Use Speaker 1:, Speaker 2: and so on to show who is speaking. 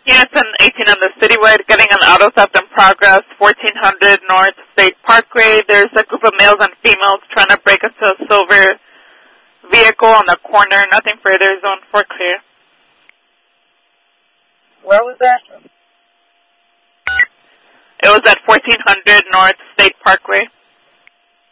Speaker 1: Units in 18 on the citywide getting an auto theft in progress, 1400 North State Parkway. There's a group of males and females trying to break into a silver vehicle on the corner. Nothing further. Zone 4 clear.
Speaker 2: Where was that?
Speaker 1: It was at 1400 North State Parkway.